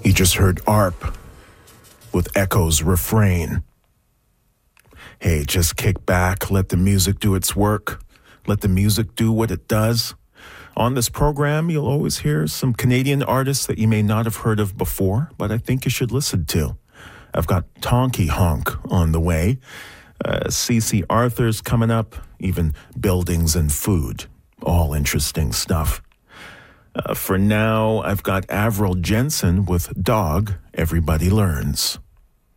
You just heard ARP with Echo's Refrain. Hey, just kick back, let the music do its work, let the music do what it does. On this program, you'll always hear some Canadian artists that you may not have heard of before, but I think you should listen to. I've got Tonky Honk on the way, CC Arthur's coming up, even Buildings and Food. All interesting stuff. For now, I've got Avril Jensen with Dog, Everybody Learns.